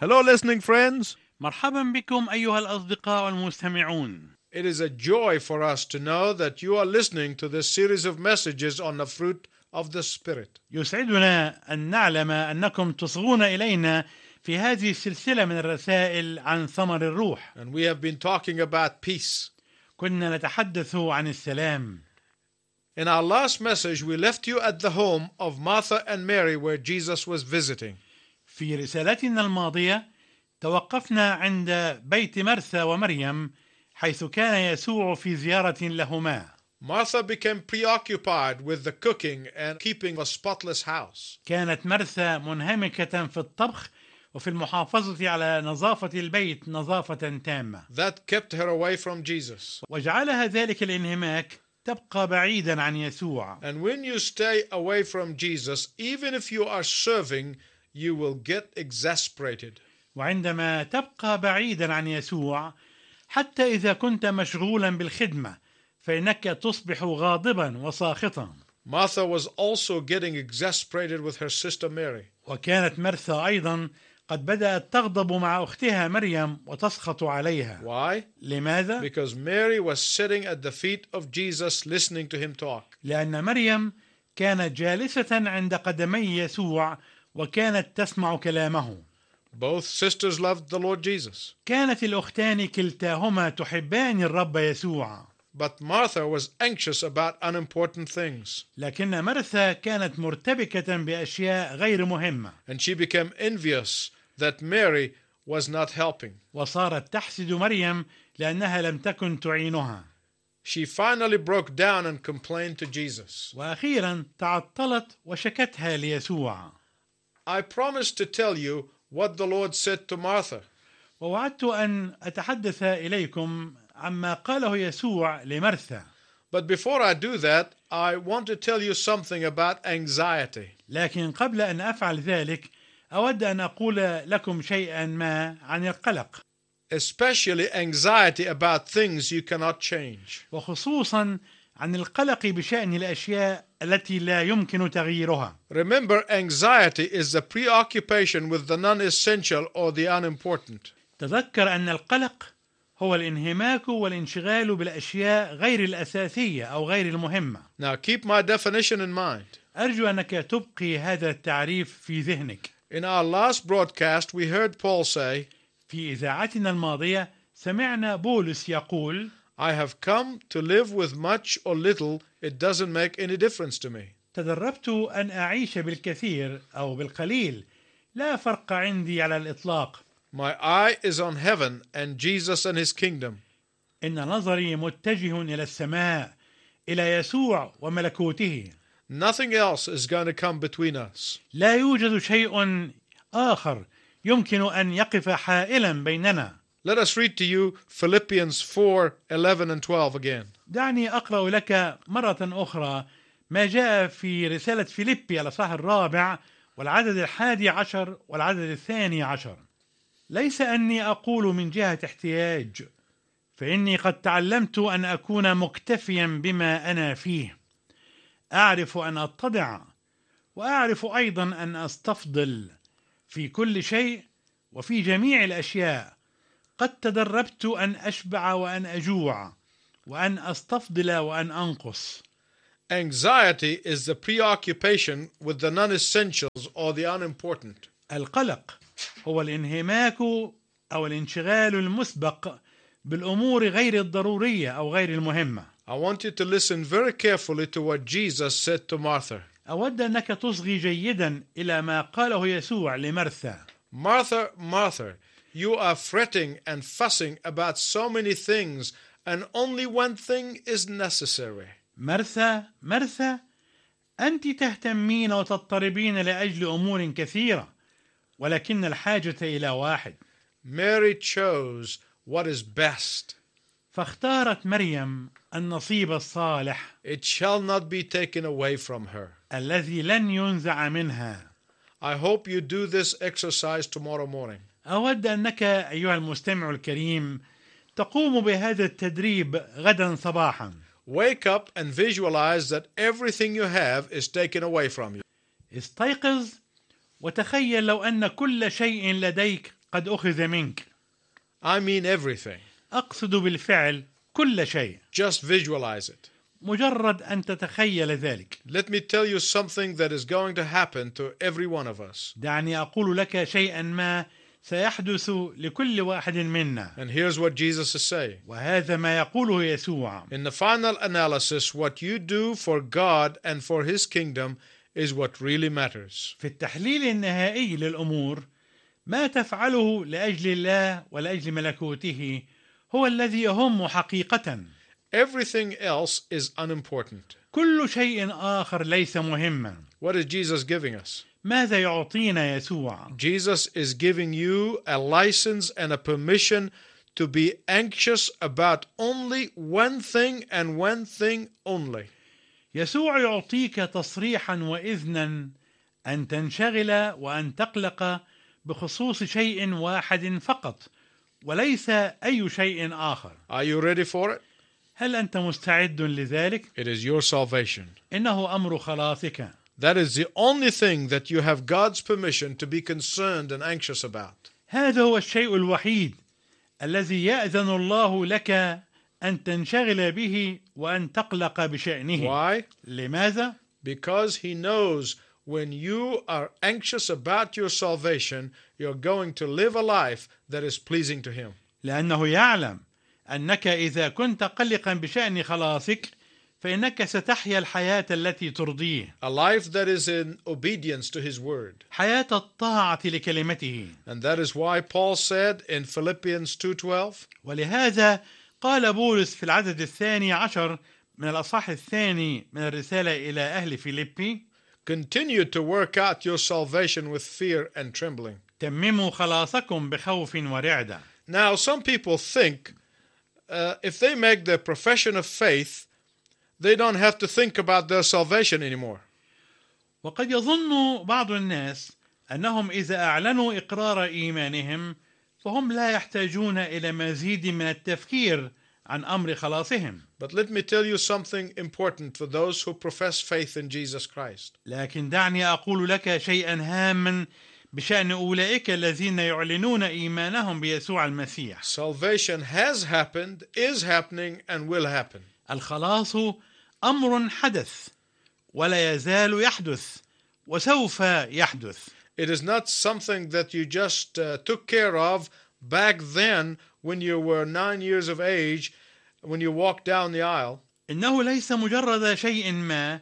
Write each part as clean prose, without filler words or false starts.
Hello, listening friends. مرحبا بكم أيها الأصدقاء والمستمعون. It is a joy for us to know that you are listening to this series of messages on the fruit of the Spirit. يسعدنا أن نعلم أنكم تصغون إلينا في هذه السلسلة من الرسائل عن ثمر الروح. And we have been talking about peace. كنا نتحدث عن السلام. In our last message, we left you at the home of Martha and Mary where Jesus was visiting. في رسالتنا الماضية توقفنا عند بيت مرثا ومريم حيث كان يسوع في زيارة لهما. Martha became preoccupied with the cooking and keeping a spotless house. كانت مرثا منهمكة في الطبخ وفي المحافظة على نظافة البيت نظافة تامة. That kept her away from Jesus. وجعلها ذلك الانهماك تبقى بعيدا عن يسوع. And when you stay away from Jesus, even if you are serving, you will get exasperated. وعندما تبقى بعيدا عن يسوع حتى إذا كنت مشغولا بالخدمة فإنك تصبح غاضبا وساخطا. Martha was also getting exasperated with her sister Mary. وكانت مرثا أيضا قد بدأت تغضب مع أختها مريم وتسخط عليها. Why? لماذا؟ Because Mary was sitting at the feet of Jesus listening to him talk. لأن مريم كانت جالسة عند قدمي يسوع وكانت تسمع كلامه. Both sisters loved the Lord Jesus. كانت الأختان كلتاهما تحبان الرب يسوع. But Martha was anxious about unimportant things. لكن مرثا كانت مرتبكة بأشياء غير مهمة. And she became envious that Mary was not helping. وصارت تحسد مريم لأنها لم تكن تعينها. She finally broke down and complained to Jesus. وأخيرا تعطلت وشكتها ليسوع. I promised to tell you what the Lord said to Martha. ووعدت أن أتحدث إليكم عما قاله يسوع لمرثا. But before I do that, I want to tell you something about anxiety. لكن قبل أن أفعل ذلك أود أن أقول لكم شيئا ما عن القلق. Especially anxiety about things you cannot change. وخصوصا عن القلق بشأن الأشياء التي لا يمكن تغييرها. Remember, anxiety is the preoccupation with the non-essential or the unimportant. تذكر أن القلق هو الانهماك والانشغال بالأشياء غير الأساسية أو غير المهمة. Now keep my definition in mind. أرجو أنك تبقي هذا التعريف في ذهنك. In our last broadcast, we heard Paul say, في إذاعتنا الماضية سمعنا بولس يقول: I have come to live with much or little, it doesn't make any difference to me. تدربت أن أعيش بالكثير أو بالقليل، لا فرق عندي على الإطلاق. My eye is on heaven and Jesus and his kingdom. إن نظري متجه إلى السماء، إلى يسوع وملكوته. Nothing else is going to come between us. لا يوجد شيء آخر يمكن أن يقف حائلا بيننا. Let us read to you Philippians 4:11 and 12 again. دعني أقرأ لك مرة أخرى ما جاء في رسالة فيليبي الإصحاح 4 والعدد 11 والعدد 12. ليس أني أقول من جهة احتياج، فإني قد تعلمت أن أكون مكتفيا بما أنا فيه. أعرف أن أتضع وأعرف أيضا أن أستفضل في كل شيء وفي جميع الأشياء. قد تدربت أن أشبع وأن أجوع وأن أستفضل وأن أنقص. Anxiety is the preoccupation with the non-essentials or the unimportant. القلق هو الانهماك أو الانشغال المسبق بالأمور غير الضرورية أو غير المهمة. I want you to listen very carefully to what Jesus said to Martha. أود أنك تصغي جيدا إلى ما قاله يسوع لمرثا. Martha, Martha, you are fretting and fussing about so many things, and only one thing is necessary. مرثا مرثا، أنت تهتمين وتضطربين لأجل أمور كثيرة، ولكن الحاجة إلى واحد. Mary chose what is best. فاختارت مريم النصيب الصالح It shall not be taken away from her. الذي لن ينزع منها. I hope you do this exercise tomorrow morning. أود أنك أيها المستمع الكريم تقوم بهذا التدريب غدا صباحا. Wake up and visualize that everything you have is taken away from you. استيقظ وتخيل لو أن كل شيء لديك قد أخذ منك. I mean everything. أقصد بالفعل كل شيء. Just visualize it. مجرد أن تتخيل ذلك. Let me tell you something that is going to happen to every one of us. دعني أقول لك شيئا ما سيحدث لكل واحد منا. And here's what Jesus is saying. وهذا ما يقوله يسوع. In the final analysis, what you do for God and for His kingdom is what really matters. في التحليل النهائي للأمور ما تفعله لأجل الله ولأجل ملكوته هو الذي يهم حقيقة. Everything else is unimportant. كل شيء آخر ليس مهما. What is Jesus giving us? ماذا يعطينا يسوع؟ Jesus is giving you a license and a permission to be anxious about only one thing and one thing only. يسوع يعطيك تصريحا وإذنا أن تنشغل وأن تقلق بخصوص شيء واحد فقط وليس أي شيء آخر. Are you ready for it? هل أنت مستعد لذلك؟ It is your salvation. إنه أمر خلاصك. That is the only thing that you have God's permission to be concerned and anxious about. هذا هو الشيء الوحيد الذي يأذن الله لك أن تنشغل به وأن تقلق بشأنه. Why? لماذا؟ Because He knows when you are anxious about your salvation, you're going to live a life that is pleasing to Him. لأنه يعلم أنك إذا كنت قلقا بشأن خلاصك فإنك ستحيا الحياة التي ترضيه. A life that is in obedience to His word. حياة الطاعة لكلمته. And that is why Paul said in Philippians 2:12, ولهذا قال بولس في العدد 12 من الأصحاح 2 من الرسالة إلى أهل فيليبي: continue to work out your salvation with fear and trembling. تمموا خلاصكم بخوف ورعدة. Now, some people think if they make their profession of faith, they don't have to think about their salvation anymore. وقد يظن بعض الناس أنهم إذا أعلنوا إقرار إيمانهم فهم لا يحتاجون إلى مزيد من التفكير عن أمر خلاصهم. But let me tell you something important for those who profess faith in Jesus Christ. لكن دعني أقول لك شيئا هاما بشأن أولئك الذين يعلنون إيمانهم بيسوع المسيح. Salvation has happened, is happening, and will happen. الخلاص أمر حدث ولا يزال يحدث وسوف يحدث. It is not something that you just took care of back then when you were 9 years of age, when you walked down the aisle. إنه ليس مجرد شيء ما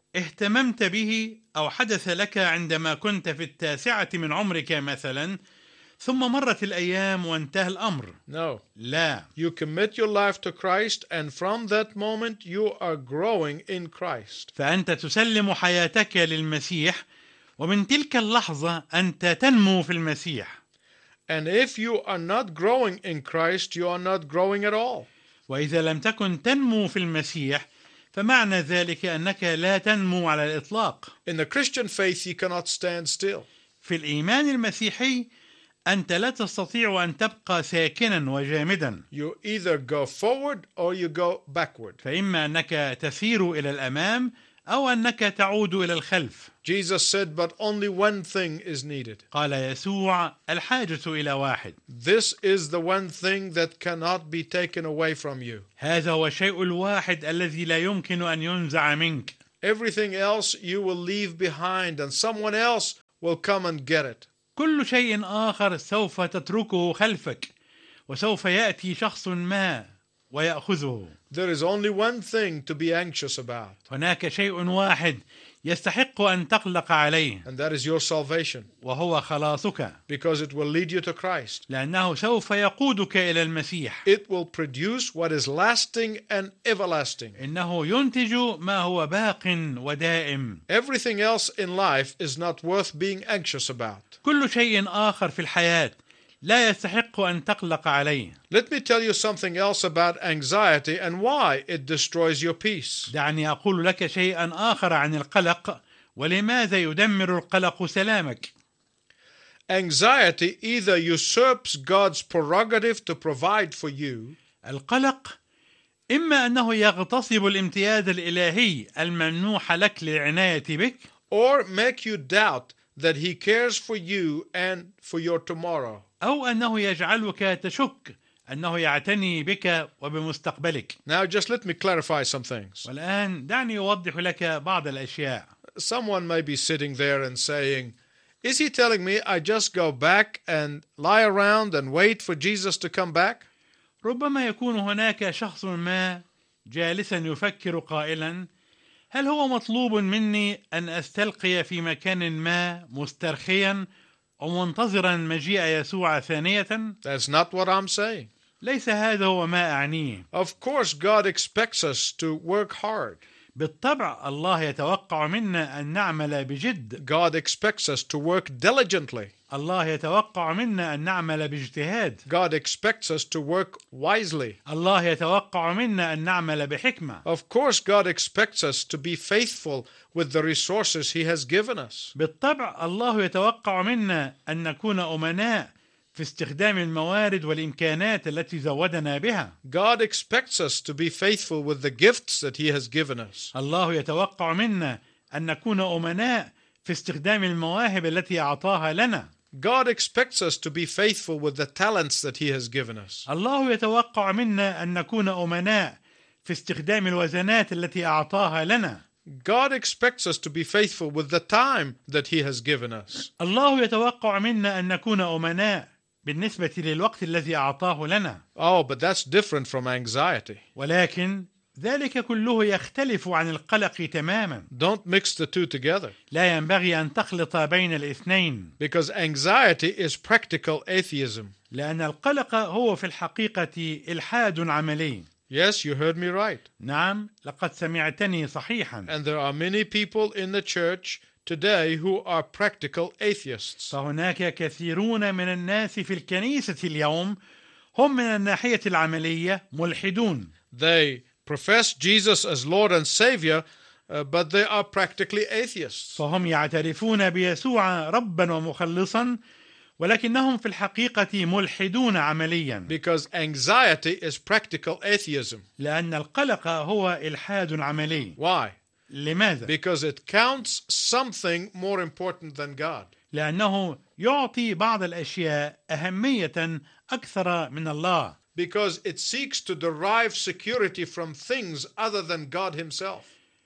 اهتممت به أو حدث لك عندما كنت في 9 من عمرك مثلا ثم مرت الأيام وانتهى الأمر. No. لا. You commit your life to Christ, and from that moment you are growing in Christ. فأنت تسلم حياتك للمسيح ومن تلك اللحظة أنت تنمو في المسيح. And if you are not growing in Christ, you are not growing at all. وإذا لم تكن تنمو في المسيح فمعنى ذلك أنك لا تنمو على الإطلاق. In the Christian faith, you cannot stand still. في الإيمان المسيحي أنت لا تستطيع أن تبقى ساكنا وجامدا. You either go forward or you go backward. فإما أنك تسير إلى الأمام أو أنك تعود إلى الخلف. Jesus said, but only one thing is needed. قال يسوع: الحاجة إلى واحد. This is the one thing that cannot be taken away from you. هذا هو الشيء الواحد الذي لا يمكن أن ينزع منك. Everything else you will leave behind, and someone else will come and get it. كل شيء آخر سوف تتركه خلفك وسوف يأتي شخص ما ويأخذه. There is only one thing to be anxious about. هناك شيء واحد يستحق أن تقلق عليه، And that is your salvation. وهو خلاصك، Because it will lead you to Christ. لأنه سوف يقودك إلى المسيح. It will produce what is lasting and everlasting. إنه ينتج ما هو باق ودائم. Everything else in life is not worth being anxious about. كل شيء آخر في الحياة لا يستحق أن تقلق عليه. Let me tell you something else about anxiety and why it destroys your peace. دعني أقول لك شيئا آخر عن القلق ولماذا يدمر القلق سلامك. Anxiety either usurps God's prerogative to provide for you. القلق إما أنه يغتصب الامتياز الإلهي الممنوح لك للعناية بك، Or make you doubt that he cares for you and for your tomorrow. أو أنه يجعلك تشك أنه يعتني بك وبمستقبلك. Now just let me clarify some things. والآن دعني أوضح لك بعض الأشياء. Someone may be sitting there and saying, is he telling me I just go back and lie around and wait for Jesus to come back? ربما يكون هناك شخص ما جالسا يفكر قائلا: هل هو مطلوب مني أن أستلقي في مكان ما مسترخيا ومنتظرا مجيء يسوع ثانية؟ That's not what I'm saying. ليس هذا هو ما أعنيه. Of course, God expects us to work hard. بالطبع الله يتوقع منا أن نعمل بجد. God expects us to work diligently. الله يتوقع منا أن نعمل باجتهاد. God expects us to work wisely. الله يتوقع منا أن نعمل بحكمة. Of course, God expects us to be faithful with the resources He has given us. بالطبع الله يتوقع منا أن نكون أمناء في استخدام الموارد والإمكانات التي زودنا بها. God expects us to be faithful with the gifts that He has given us. الله يتوقع منا أن نكون أمناء في استخدام المواهب التي أعطاها لنا. God expects us to be faithful with the talents that He has given us. الله يتوقع منا أن نكون أمناء في استخدام الوزنات التي أعطاها لنا. God expects us to be faithful with the time that He has given us. الله يتوقع منا أن نكون أمناء بالنسبة للوقت الذي أعطاه لنا. Oh, but that's different from anxiety. ولكن ذلك كله يختلف عن القلق تماما. Don't mix the two together. لا ينبغي أن تخلط بين الاثنين. Because anxiety is practical atheism. لأن القلق هو في الحقيقة إلحاد عملي. Yes, you heard me right. نعم، لقد سمعتني صحيحا. And there are many people in the church today who are practical atheists. فهناك كثيرون من الناس في الكنيسة اليوم هم من الناحية العملية ملحدون. They profess Jesus as Lord and Savior, but they are practically atheists. فهم يعترفون بيسوع ربا ومخلصا، ولكنهم في الحقيقة ملحدون عمليا. Because anxiety is practical atheism. لأن القلق هو إلحاد عملي. Why? لماذا؟ Because it counts something more important than God. لأنه يعطي بعض الأشياء أهمية أكثر من الله. Because it seeks to derive security from things other than God Himself.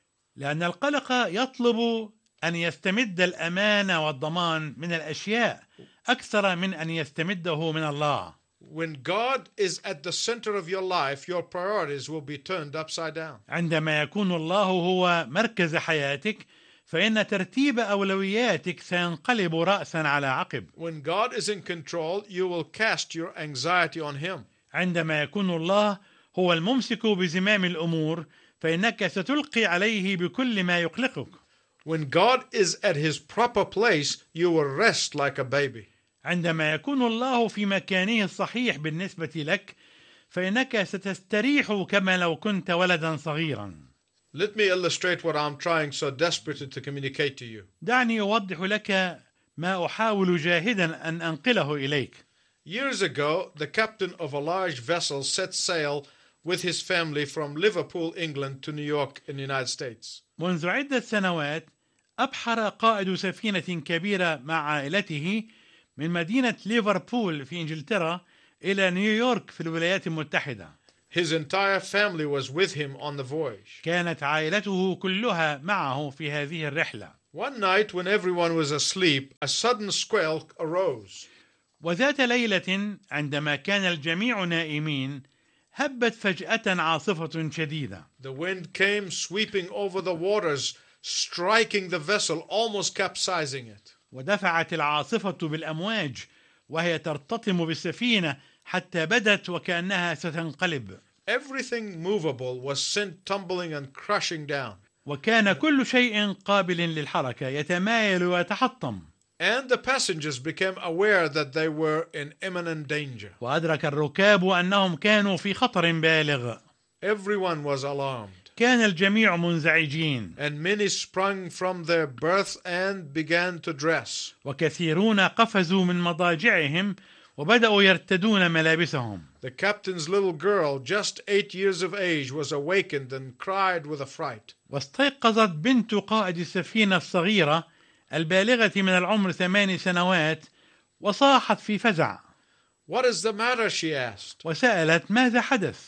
لأن القلق يطلب أن يستمد الأمان والضمان من الأشياء أكثر من أن يستمده من الله. When God is at the center of your life, your priorities will be turned upside down. عندما يكون الله هو مركز حياتك، فإن ترتيب أولوياتك سينقلب رأسا على عقب. When God is in control, you will cast your anxiety on Him. عندما يكون الله هو الممسك بزمام الأمور، فإنك ستلقي عليه بكل ما يقلقك. When God is at His proper place, you will rest like a baby. عندما يكون الله في مكانه الصحيح بالنسبة لك، فإنك ستستريح كما لو كنت ولدا صغيرا. Let me illustrate what I'm trying so desperately to communicate to you. دعني أوضح لك ما أحاول جاهدا أن أنقله إليك. Years ago, the captain of a large vessel set sail with his family from Liverpool, England to New York in the United States. منذ عدة سنوات أبحر قائد سفينة كبيرة مع عائلته من مدينة ليفربول في إنجلترا إلى نيويورك في الولايات المتحدة. His entire family was with him on the voyage. كانت عائلته كلها معه في هذه الرحلة. One night when everyone was asleep, a sudden squall arose. وذات ليلة عندما كان الجميع نائمين، هبت فجأة عاصفة شديدة. The wind came sweeping over the waters, striking the vessel, almost capsizing it. ودفعت العاصفة بالأمواج وهي ترتطم بالسفينة حتى بدت وكأنها ستنقلب. Everything movable was sent tumbling and crushing down. وكان كل شيء قابل للحركة يتمايل ويتحطم. And the passengers became aware that they were in imminent danger. وأدرك الركاب أنهم كانوا في خطر بالغ. Everyone was alarmed. كان الجميع منزعجين. And many sprung from their berths and began to dress. وكثيرون قفزوا من مضاجعهم وبدأوا يرتدون ملابسهم. The captain's little girl, just 8 years of age, was awakened and cried with affright. واستيقظت بنت قائد السفينة الصغيرة البالغة من العمر 8 سنوات، وصاحت في فزع. What is the matter? She asked. وسألت ماذا حدث.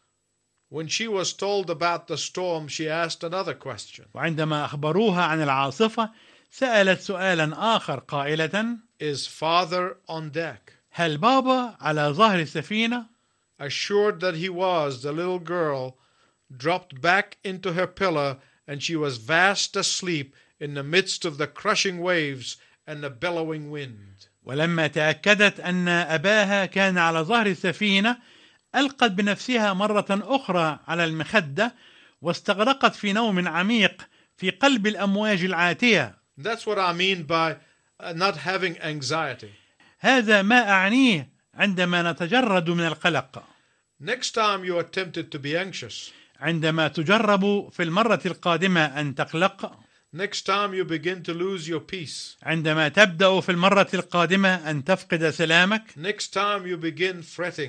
When she was told about the storm, she asked another question. وعندما أخبروها عن العاصفة سألت سؤالا آخر قائلة: Is father on deck? هل بابا على ظهر السفينة؟ Assured that he was, the little girl dropped back into her pillow, and she was fast asleep in the midst of the crushing waves and the bellowing wind. ولما تأكدت أن أباها كان على ظهر السفينة ألقت بنفسها مرة أخرى على المخدة، واستغرقت في نوم عميق في قلب الأمواج العاتية. That's what I mean by not having anxiety. هذا ما أعنيه عندما نتجرد من القلق. Next time you are tempted to be anxious, عندما تجرب في المرة القادمة أن تقلق، next time you begin to lose your peace, عندما تبدأ في المرة القادمة أن تفقد سلامك، next time you begin fretting,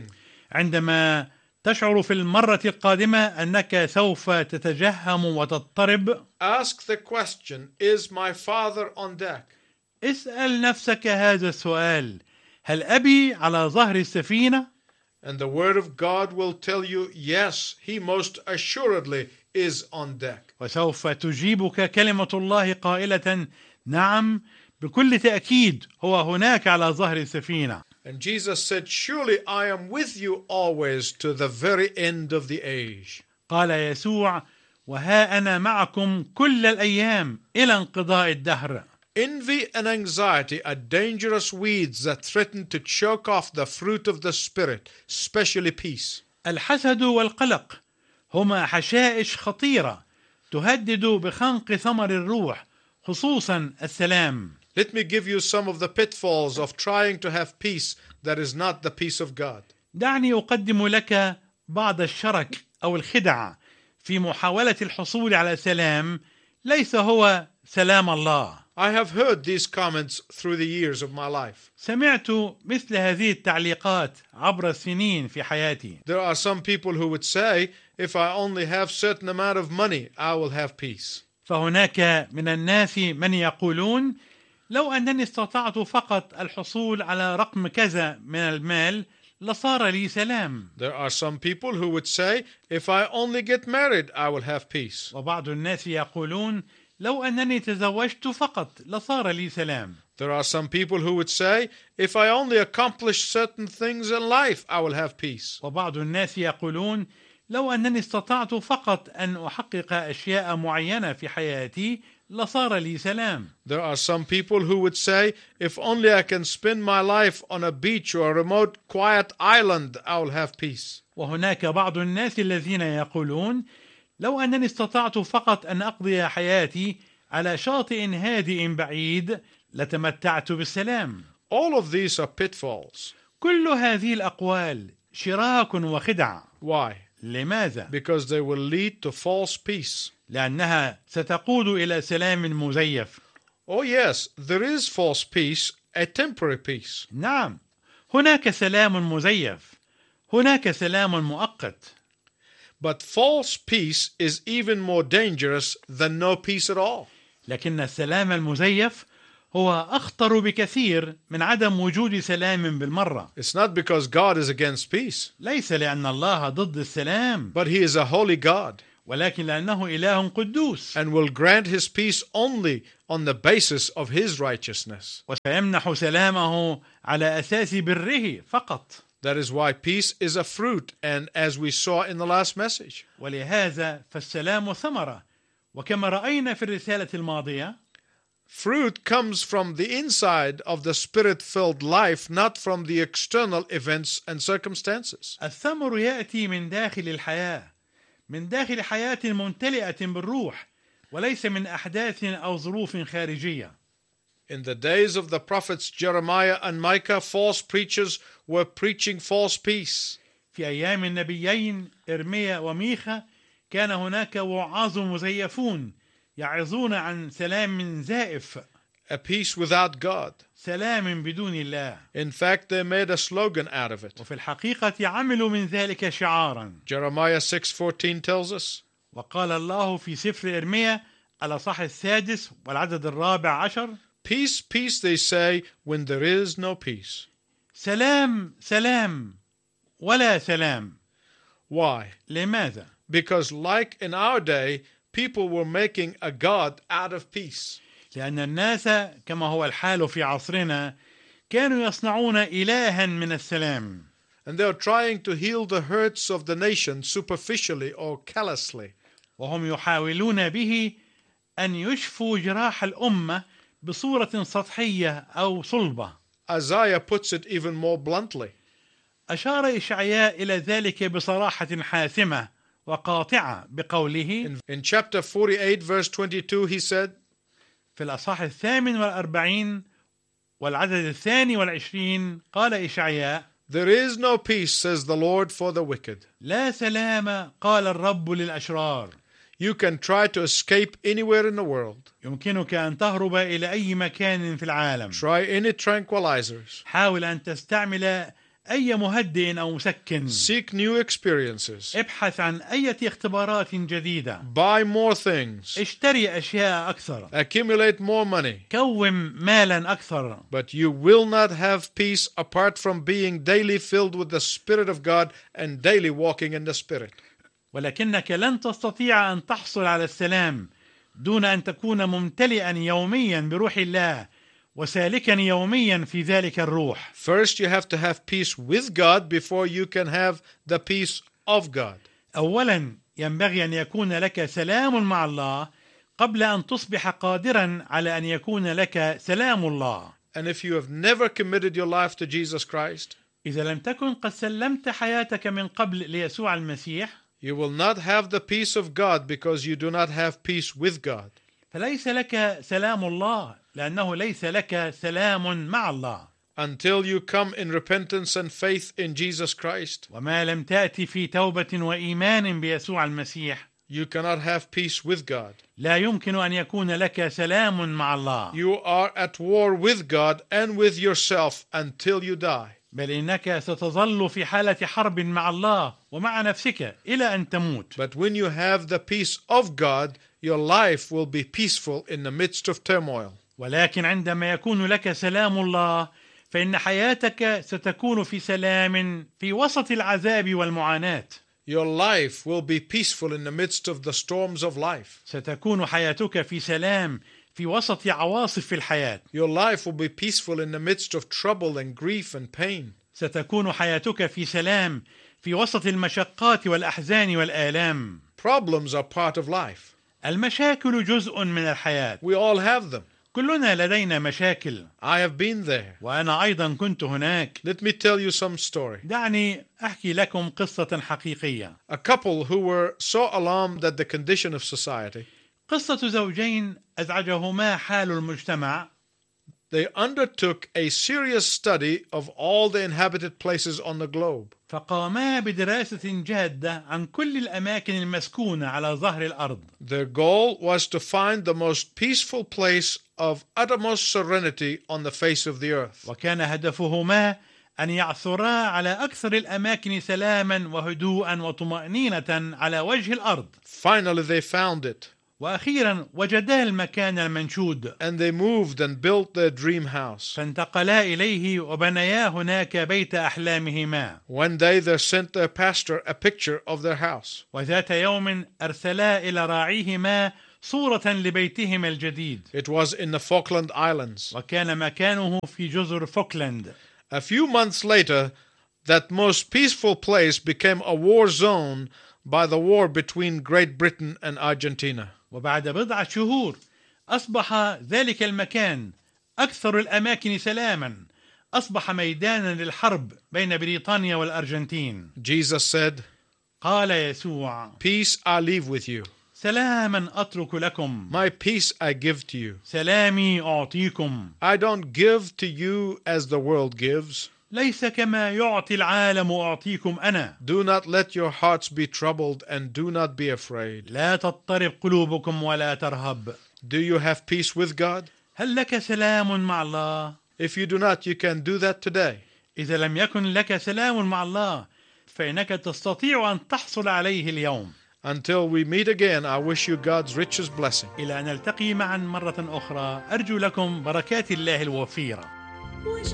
عندما تشعر في المرة القادمة أنك سوف تتجهم وتضطرب، ask the question, is my father on deck? اسأل نفسك هذا السؤال: هل أبي على ظهر السفينة؟ And the word of God will tell you, yes, he most assuredly is on deck. وسوف تجيبك كلمة الله قائلة: نعم، بكل تأكيد هو هناك على ظهر السفينة. And Jesus said, surely I am with you always to the very end of the age. قال يسوع: وها أنا معكم كل الأيام إلى انقضاء الدهر. Envy and anxiety are dangerous weeds that threaten to choke off the fruit of the Spirit, especially peace. الحسد والقلق هما حشائش خطيرة تهدد بخنق ثمر الروح، خصوصا السلام. Let me give you some of the pitfalls of trying to have peace that is not the peace of God. دعني أقدم لك بعض الشرك أو الخدع في محاولة الحصول على سلام ليس هو سلام الله. I have heard these comments through the years of my life. سمعت مثل هذه التعليقات عبر السنين في حياتي. There are some people who would say, if I only have certain amount of money, I will have peace. فهناك من الناس من يقولون: لو أنني استطعت فقط الحصول على رقم كذا من المال لصار لي سلام. There are some people who would say, if I only get married, I will have peace. وبعض الناس يقولون: لو أنني تزوجت فقط لصار لي سلام. There are some people who would say, if I only accomplish certain things in life, I will have peace. وبعض الناس يقولون: لو أنني استطعت فقط أن أحقق أشياء معينة في حياتي لصار لي سلام. There are some people who would say, if only I can spend my life on a beach or a remote quiet island, I will have peace. وهناك بعض الناس الذين يقولون: لو أنني استطعت فقط أن أقضي حياتي على شاطئ هادئ بعيد لتمتعت بالسلام. All of these are pitfalls. كل هذه الأقوال شراك وخدع. Why? لماذا؟ Because they will lead to false peace. لأنها ستقود إلى سلام مزيف. Oh yes, there is false peace, a temporary peace. نعم، هناك سلام مزيف، هناك سلام مؤقت. But false peace is even more dangerous than no peace at all. لكن السلام المزيف هو أخطر بكثير من عدم وجود سلام بالمرة. It's not because God is against peace, ليس لأن الله ضد السلام، but He is a holy God ولكن لأنه إله قدوس، and will grant His peace only on the basis of His righteousness. وسيمنح سلامه على أساس بره فقط. That is why peace is a fruit, and as we saw in the last message, ولهذا فالسلام ثمرة، وكما رأينا في الرسالة الماضية، fruit comes from the inside of the spirit-filled life, not from the external events and circumstances. الثمر يأتي من داخل الحياة، من داخل حياة ممتلئة بالروح، وليس من أحداث أو ظروف خارجية. In the days of the prophets Jeremiah and Micah, false preachers were preaching false peace. في أيام النبيين إرميا وميخا كان هناك وعاظ مزيفون يعظون عن سلام زائف. A peace without God. سلام بدون الله. In fact, they made a slogan out of it. وفي الحقيقة عملوا من ذلك شعارا. Jeremiah 6:14 tells us, وقال الله في سفر إرميا الأصحاح 6 والعدد 14. Peace, peace, they say, when there is no peace. سلام سلام ولا سلام. Why? لماذا؟ Because like in our day, people were making a God out of peace. لأن الناس كما هو الحال في عصرنا كانوا يصنعون إلها من السلام. And they are trying to heal the hurts of the nation superficially or callously. وهم يحاولون به أن يشفوا جراح الأمة بصورة سطحية أو صلبة. Isaiah puts it even more bluntly. أشار إشعياء إلى ذلك بصراحة حاسمة وقاطعة بقوله In chapter 48 verse 22 he said, في الأصحاح 48 والعدد 22 قال إشعياء: There is no peace, says the Lord, for the wicked. لا سلام قال الرب للأشرار. You can try to escape anywhere in the world. يمكنك أن تهرب إلى أي مكان في العالم. Try any tranquilizers. حاول أن تستعمل أي مهدئ أو مسكن. Seek new experiences. ابحث عن أي اختبارات جديدة. Buy more things. اشتري أشياء أكثر. Accumulate more money. كوم مالا أكثر. But you will not have peace apart from being daily filled with the Spirit of God and daily walking in the Spirit. ولكنك لن تستطيع أن تحصل على السلام دون أن تكون ممتلئا يوميا بروح الله وسالكا يوميا في ذلك الروح. First you have to have peace with God before you can have the peace of God. أولا ينبغي أن يكون لك سلام مع الله قبل أن تصبح قادرا على أن يكون لك سلام الله. And if you have never committed your life to Jesus Christ, إذا لم تكن قد سلمت حياتك من قبل ليسوع المسيح، you will not have the peace of God because you do not have peace with God. فليس لك سلام الله لأنه ليس لك سلام مع الله. Until you come in repentance and faith in Jesus Christ, وما لم تأتي في توبة وإيمان بيسوع المسيح، you cannot have peace with God. لا يمكن أن يكون لك سلام مع الله. You are at war with God and with yourself until you die. بل إنك ستظل في حالة حرب مع الله ومع نفسك إلى أن تموت. But when you have the peace of God, your life will be peaceful in the midst of turmoil. ولكن عندما يكون لك سلام الله فإن حياتك ستكون في سلام في وسط العذاب والمعاناة. Your life will be peaceful in the midst of the storms of life. ستكون حياتك في سلام في وسط عواصف الحياة. Your life will be peaceful in the midst of trouble and grief and pain. ستكون حياتك في سلام في وسط المشقات والأحزان والآلام. Problems are part of life. المشاكل جزء من الحياة. We all have them. كلنا لدينا مشاكل. I have been there. وأنا أيضا كنت هناك. Let me tell you some story. دعني أحكي لكم قصة حقيقية. A couple who were so alarmed at the condition of society, قصة زوجين أزعجهما حال المجتمع. they undertook a serious study of all the inhabited places on the globe. فقاما بدراسة جادة عن كل الأماكن المسكونة على ظهر الأرض. Their goal was to find the most peaceful place of uttermost serenity on the face of the earth. وكان هدفهما أن يعثرا على أكثر الأماكن سلاما وهدوءا وطمأنينة على وجه الأرض. Finally, they found it. وأخيرا وجدا المكان المنشود. And they moved and built their dream house. فانتقلا إليه وبنيا هناك بيت أحلامهما. One day they sent their pastor a picture of their house. وذات يوم أرسلا إلى راعيهما صورة لبيتهما الجديد. It was in the Falkland Islands. وكان مكانه في جزر فوكلاند. A few months later, that most peaceful place became a war zone by the war between Great Britain and Argentina. وبعد بضعة شهور أصبح ذلك المكان أكثر الأماكن سلاما، أصبح ميدانا للحرب بين بريطانيا والأرجنتين. Jesus said, قال يسوع: Peace I leave with you. سلاما أترك لكم. My peace I give to you. سلامي أعطيكم. I don't give to you as the world gives. ليس كما يعطي العالم أعطيكم أنا. Do not let your hearts be troubled and do not be afraid. لا تضطرب قلوبكم ولا ترهب. Do you have peace with God? هل لك سلام مع الله؟ If you do not, you can do that today. إذا لم يكن لك سلام مع الله فإنك تستطيع أن تحصل عليه اليوم. Until we meet again, I wish you God's richest blessing. إلى أن نلتقي معا مرة أخرى، أرجو لكم بركات الله الوفيرة.